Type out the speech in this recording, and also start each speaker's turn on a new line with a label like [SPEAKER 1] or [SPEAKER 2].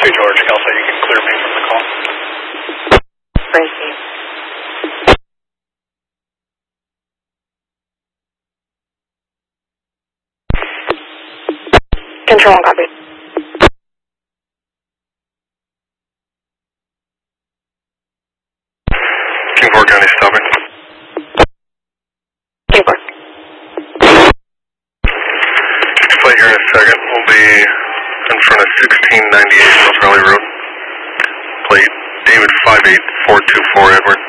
[SPEAKER 1] George, Alpha, you can clear me from the call.
[SPEAKER 2] Breaking. Control, copy.
[SPEAKER 1] King 4 County, stopping.
[SPEAKER 2] King 4.
[SPEAKER 1] Flight here in a second. We'll be in front of 1698 North Valley Road. Plate David 58424 Edward.